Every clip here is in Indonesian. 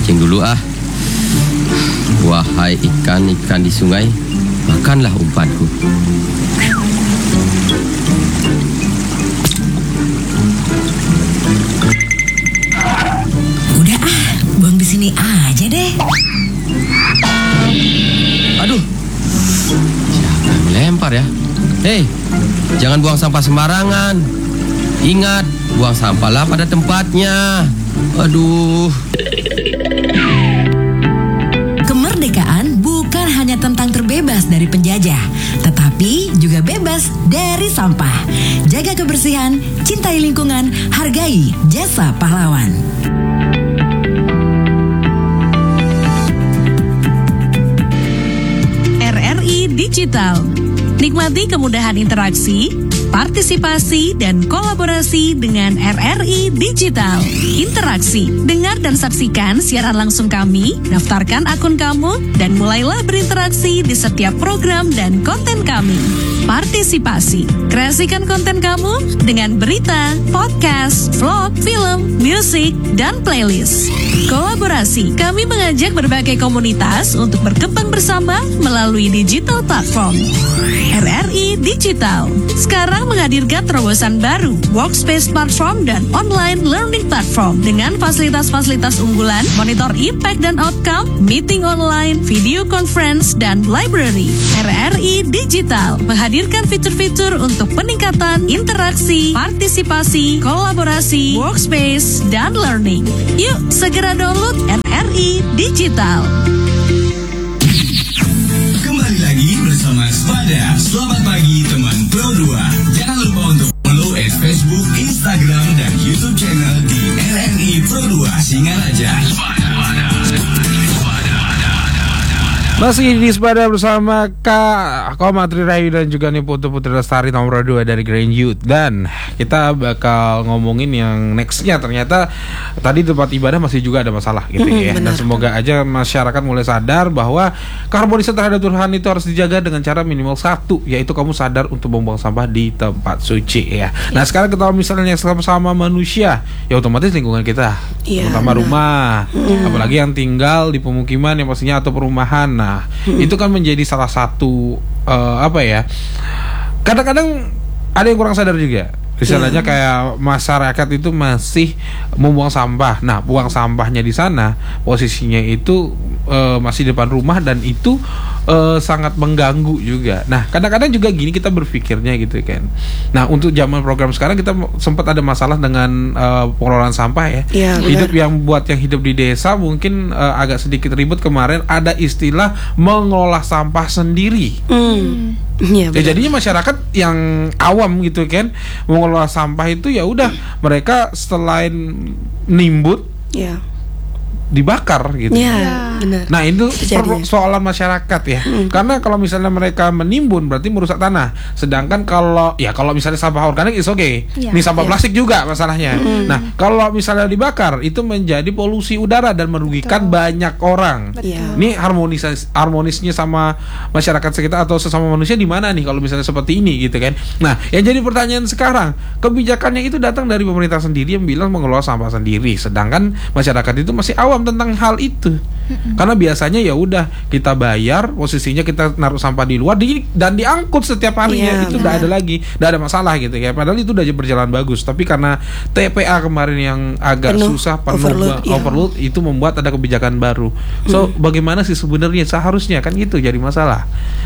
mancing dulu ah. Wahai ikan-ikan di sungai, makanlah umpanku. Udah buang di sini aja deh. Aduh, siapa yang melempar ya? Hei, jangan buang sampah sembarangan. Ingat, buang sampahlah pada tempatnya. Aduh. Kemerdekaan bukan hanya tentang terbebas dari penjajah, tetapi juga bebas dari sampah. Jaga kebersihan, cintai lingkungan, hargai jasa pahlawan. RRI Digital. Nikmati kemudahan interaksi, partisipasi, dan kolaborasi dengan RRI Digital. Interaksi, dengar dan saksikan siaran langsung kami, daftarkan akun kamu, dan mulailah berinteraksi di setiap program dan konten kami. Partisipasi, kreasikan konten kamu dengan berita, podcast, vlog, film, musik, dan playlist. Kolaborasi, kami mengajak berbagai komunitas untuk berkembang bersama melalui digital platform. RRI Digital sekarang menghadirkan terobosan baru, workspace platform dan online learning platform dengan fasilitas-fasilitas unggulan, monitor impact dan outcome, meeting online, video conference, dan library. RRI Digital menghadirkan fitur-fitur untuk peningkatan interaksi, partisipasi, kolaborasi, workspace, dan learning. Yuk segera download RRI Digital. Kembali lagi bersama Spada. Selamat pagi teman Pro 2. Jangan lupa untuk follow Facebook, Instagram, dan YouTube channel di RRI Pro 2 Singaraja. Masih di Spada bersama Kak Komatri Rayu dan juga nih Putri Lestari nomor 2 dari Grand Youth. Dan kita bakal ngomongin yang nextnya. Ternyata tadi tempat ibadah masih juga ada masalah gitu ya. Dan semoga aja masyarakat mulai sadar bahwa keharmonisan terhadap Tuhan itu harus dijaga dengan cara minimal satu, yaitu kamu sadar untuk membuang sampah di tempat suci ya. Nah sekarang kita misalnya sama-sama manusia, ya otomatis lingkungan kita, terutama rumah, apalagi yang tinggal di pemukiman yang pastinya atau perumahan. Nah itu kan menjadi salah satu kadang-kadang ada yang kurang sadar juga. Misalnya kayak masyarakat itu masih membuang sampah. Nah, buang sampahnya di sana posisinya itu masih depan rumah dan itu sangat mengganggu juga. Nah, kadang-kadang juga gini kita berpikirnya gitu kan. Nah, untuk zaman program sekarang kita sempat ada masalah dengan pengelolaan sampah ya. Hidup yang hidup di desa mungkin agak sedikit ribet. Kemarin ada istilah mengelola sampah sendiri. Ya, jadinya masyarakat yang awam gitu kan mengelola sampah itu ya udah mereka selain nimbun dibakar gitu. Benar. Nah itu persoalan masyarakat ya. Karena kalau misalnya mereka menimbun berarti merusak tanah. Sedangkan kalau misalnya sampah organik is okay. Ini sampah plastik juga masalahnya. Nah kalau misalnya dibakar itu menjadi polusi udara dan merugikan banyak orang. Ini harmonisnya sama masyarakat sekitar atau sesama manusia di mana nih kalau misalnya seperti ini gitu kan. Nah yang jadi pertanyaan sekarang, kebijakannya itu datang dari pemerintah sendiri yang bilang mengelola sampah sendiri. Sedangkan masyarakat itu masih awam tentang hal itu. Karena biasanya ya udah kita bayar, posisinya kita naruh sampah di luar dan diangkut setiap harinya, itu udah ada lagi, udah ada masalah gitu ya. Padahal itu udah berjalan bagus, tapi karena TPA kemarin yang agak susah overload itu membuat ada kebijakan baru. So bagaimana sih sebenarnya seharusnya kan gitu jadi masalah.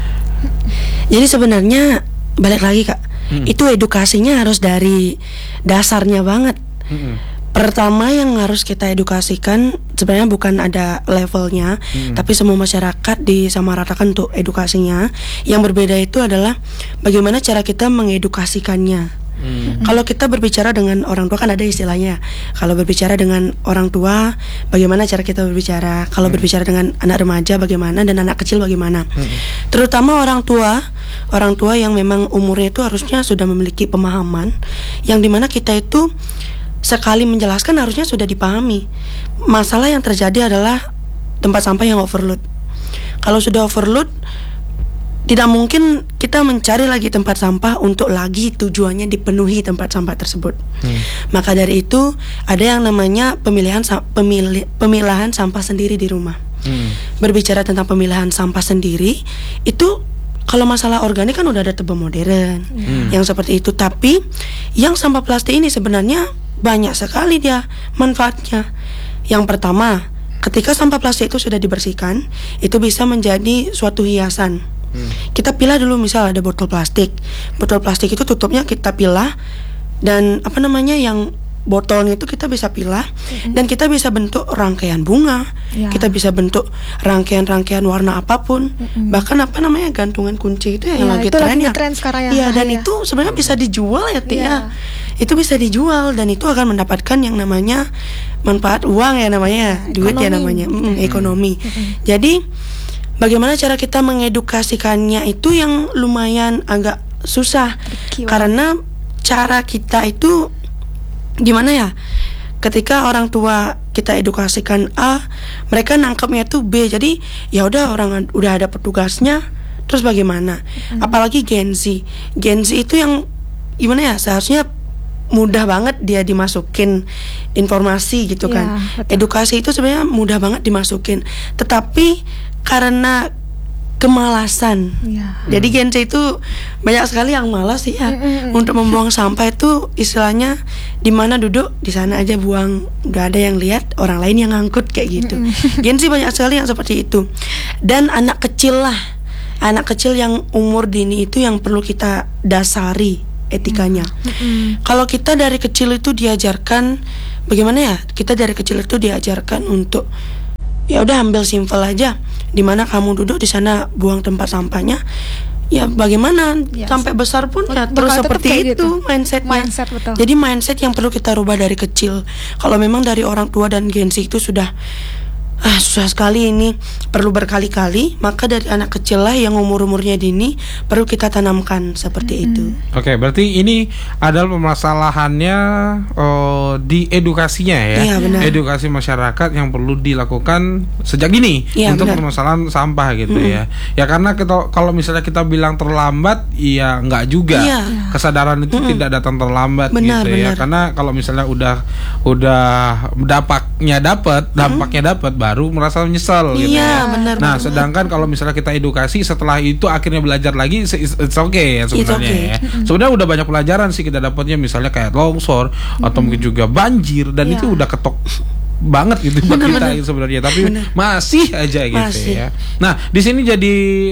Jadi sebenarnya balik lagi Kak, itu edukasinya harus dari dasarnya banget. Pertama yang harus kita edukasikan sebenarnya bukan ada levelnya, tapi semua masyarakat disamaratakan untuk edukasinya. Yang berbeda itu adalah bagaimana cara kita mengedukasikannya. Kalau kita berbicara dengan orang tua kan ada istilahnya. Kalau berbicara dengan orang tua, bagaimana cara kita berbicara? Kalau berbicara dengan anak remaja bagaimana, dan anak kecil bagaimana? Terutama orang tua yang memang umurnya itu harusnya sudah memiliki pemahaman, yang dimana kita itu sekali menjelaskan harusnya sudah dipahami. Masalah yang terjadi adalah tempat sampah yang overload. Kalau sudah overload, tidak mungkin kita mencari lagi tempat sampah untuk lagi tujuannya dipenuhi tempat sampah tersebut. Maka dari itu ada yang namanya pemilahan sampah sendiri di rumah. Berbicara tentang pemilahan sampah sendiri, itu kalau masalah organik kan udah ada tebang modern yang seperti itu. Tapi yang sampah plastik ini sebenarnya banyak sekali dia manfaatnya. Yang pertama, ketika sampah plastik itu sudah dibersihkan, itu bisa menjadi suatu hiasan. Kita pilah dulu, misal ada botol plastik. Botol plastik itu tutupnya kita pilah, dan yang botolnya itu kita bisa pilah, dan kita bisa bentuk rangkaian bunga, kita bisa bentuk rangkaian warna apapun, bahkan gantungan kunci itu yang lagi tren ya. Iya, dan itu sebenarnya bisa dijual ya, Tia. Itu bisa dijual, dan itu akan mendapatkan yang namanya manfaat uang ya, namanya duit ya, namanya ekonomi. Jadi bagaimana cara kita mengedukasikannya itu yang lumayan agak susah, karena cara kita itu gimana ya? Ketika orang tua kita edukasikan A, mereka nangkepnya itu B. Jadi ya udah, orang udah ada petugasnya, terus bagaimana? Apalagi Gen Z itu yang gimana ya? Seharusnya mudah banget dia dimasukin informasi gitu kan. Edukasi itu sebenarnya mudah banget dimasukin, tetapi karena kemalasan. Jadi Gen Z itu banyak sekali yang malas ya untuk membuang sampah. Itu istilahnya di mana duduk di sana aja buang, udah ada yang lihat, orang lain yang ngangkut kayak gitu. Gen Z banyak sekali yang seperti itu. Dan anak kecil yang umur dini itu yang perlu kita dasari etikanya. Kalau kita dari kecil itu diajarkan bagaimana ya? Kita dari kecil itu diajarkan untuk ya udah ambil simpel aja, di mana kamu duduk di sana buang tempat sampahnya. Ya bagaimana sampai besar pun ya terus seperti itu mindsetnya. Jadi mindset yang perlu kita rubah dari kecil. Kalau memang dari orang tua dan Gen Z itu sudah susah sekali, ini perlu berkali-kali, maka dari anak kecil lah yang umurnya dini perlu kita tanamkan seperti itu. Oke, berarti ini adalah permasalahannya di edukasinya ya. Iya, benar. Edukasi masyarakat yang perlu dilakukan sejak dini untuk benar. Permasalahan sampah gitu ya. Ya karena kalau misalnya kita bilang terlambat, ya enggak juga. Kesadaran itu tidak datang terlambat benar, gitu ya. Karena kalau misalnya udah dampaknya dapat baru merasa menyesal gitu ya. Benar, nah, sedangkan kalau misalnya kita edukasi setelah itu akhirnya belajar lagi, it's okay ya sebenarnya ya. Sebenarnya udah banyak pelajaran sih kita dapatnya, misalnya kayak longsor atau mungkin juga banjir, dan itu udah ketok banget gitu buat kita sebenarnya, tapi masih aja gitu ya. Nah, di sini jadi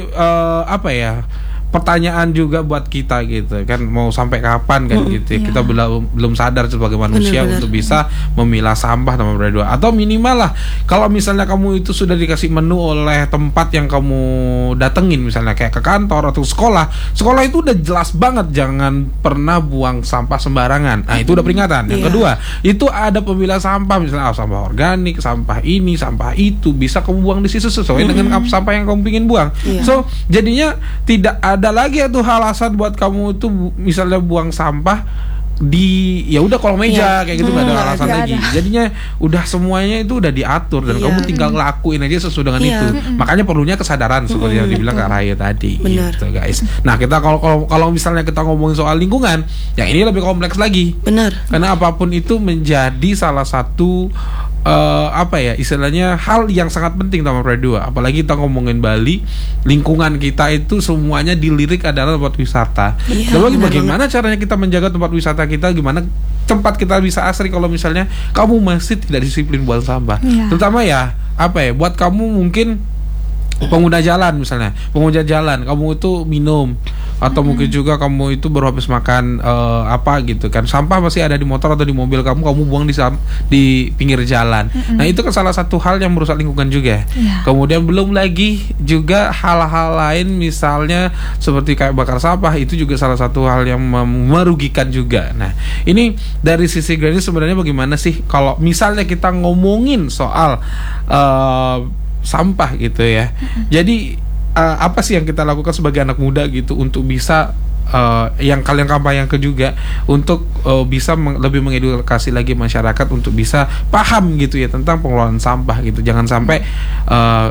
pertanyaan juga buat kita gitu kan, mau sampai kapan kan gitu ya. Kita belum sadar sebagai manusia untuk bisa memilah sampah nomor 2, atau minimal lah kalau misalnya kamu itu sudah dikasih menu oleh tempat yang kamu datengin, misalnya kayak ke kantor atau sekolah itu udah jelas banget jangan pernah buang sampah sembarangan. Nah, itu udah peringatan. Yang kedua, itu ada pemilah sampah, misalnya sampah organik, sampah ini, sampah itu, bisa kamu buang di situ sesuai dengan sampah yang kamu ingin buang. So, jadinya tidak ada lagi tuh alasan buat kamu itu misalnya buang sampah di ya udah kolong meja kayak gitu, nggak ada alasan lagi. Jadinya udah semuanya itu udah diatur dan kamu tinggal ngelakuin aja sesuai dengan itu. Makanya perlunya kesadaran seperti yang dibilang Kak Raya tadi. Gitu guys. Nah, kita kalau misalnya kita ngomongin soal lingkungan, yang ini lebih kompleks lagi. Karena apapun itu menjadi salah satu istilahnya hal yang sangat penting nomor 2. Apalagi kita ngomongin Bali, lingkungan kita itu semuanya dilirik adalah tempat wisata. Lalu bagaimana caranya kita menjaga tempat wisata kita, gimana tempat kita bisa asri kalau misalnya kamu masih tidak disiplin buang sampah. Terutama buat kamu mungkin pengguna jalan, misalnya pengguna jalan kamu itu minum atau mungkin juga kamu itu baru habis makan gitu kan, sampah masih ada di motor atau di mobil kamu buang di pinggir jalan. Nah, itu kan salah satu hal yang merusak lingkungan juga. Kemudian belum lagi juga hal-hal lain, misalnya seperti kayak bakar sampah, itu juga salah satu hal yang merugikan juga. Nah, ini dari sisi Granny sebenarnya bagaimana sih kalau misalnya kita ngomongin soal sampah gitu ya. Jadi apa sih yang kita lakukan sebagai anak muda gitu untuk bisa yang kalian kampanyekan juga untuk bisa lebih mengedukasi lagi masyarakat untuk bisa paham gitu ya tentang pengelolaan sampah gitu. Jangan sampai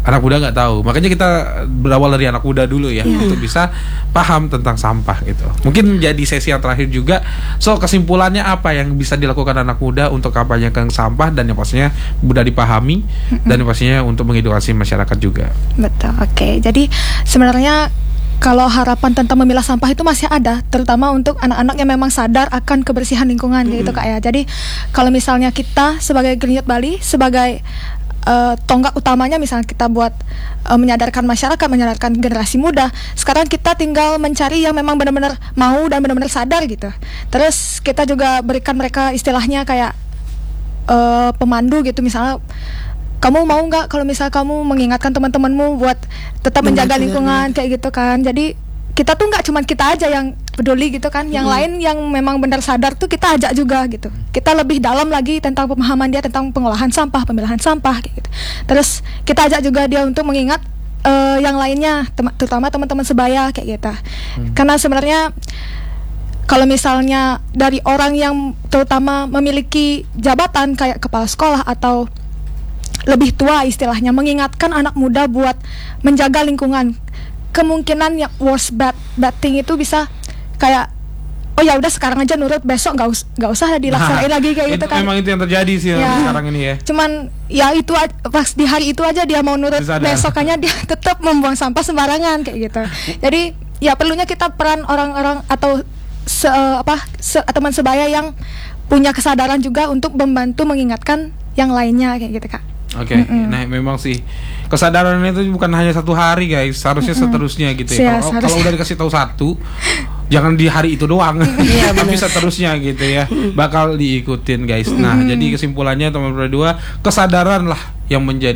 anak muda nggak tahu. Makanya kita berawal dari anak muda dulu ya, untuk bisa paham tentang sampah gitu. Mungkin jadi sesi yang terakhir juga. So kesimpulannya apa yang bisa dilakukan anak muda untuk kampanyekan sampah, dan yang pastinya mudah dipahami, dan yang pastinya untuk mengedukasi masyarakat juga. Betul. Oke. Jadi sebenarnya kalau harapan tentang memilah sampah itu masih ada, terutama untuk anak-anak yang memang sadar akan kebersihan lingkungan gitu Kak ya. Jadi kalau misalnya kita sebagai Green Youth Bali, sebagai tonggak utamanya misalnya kita buat menyadarkan masyarakat, menyadarkan generasi muda, sekarang kita tinggal mencari yang memang benar-benar mau dan benar-benar sadar gitu. Terus kita juga berikan mereka istilahnya kayak pemandu gitu, misalnya kamu mau nggak kalau misalnya kamu mengingatkan teman-temanmu buat tetap menjaga lingkungan kayak gitu kan. Jadi kita tuh nggak cuma kita aja yang peduli gitu kan, yang lain yang memang benar sadar tuh kita ajak juga gitu. Kita lebih dalam lagi tentang pemahaman dia tentang pengolahan sampah, pemilahan sampah kayak gitu. Terus kita ajak juga dia untuk mengingat yang lainnya, terutama teman-teman sebaya kayak gitu. Karena sebenarnya kalau misalnya dari orang yang terutama memiliki jabatan kayak kepala sekolah atau lebih tua istilahnya, mengingatkan anak muda buat menjaga lingkungan, kemungkinan yang worst bad thing itu bisa kayak oh ya udah sekarang aja nurut, besok nggak usah dilaksanain lagi kayak gitu kan. Memang itu yang terjadi sih sekarang ini ya. Cuman ya itu pas di hari itu aja dia mau nurut, besokannya dia tetap membuang sampah sembarangan kayak gitu. Jadi ya perlunya kita peran orang-orang atau teman sebaya yang punya kesadaran juga untuk membantu mengingatkan yang lainnya kayak gitu Kak. Oke, nah memang sih kesadaran itu bukan hanya satu hari guys, seharusnya seterusnya gitu ya. Kalau udah dikasih tahu satu, jangan di hari itu doang, tapi seterusnya gitu ya, bakal diikutin guys. Nah, jadi kesimpulannya teman-teman berdua, kesadaran lah yang menjadi